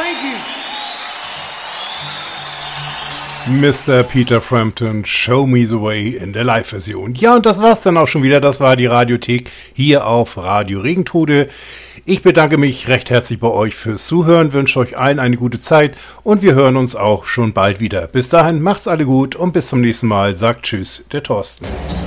Mr. Peter Frampton, Show Me the Way in der Live-Version. Ja, und das war's dann auch schon wieder. Das war die Radiothek hier auf Radio Regentode. Ich bedanke mich recht herzlich bei euch fürs Zuhören, wünsche euch allen eine gute Zeit und wir hören uns auch schon bald wieder. Bis dahin, macht's alle gut und bis zum nächsten Mal. Sagt Tschüss, der Thorsten.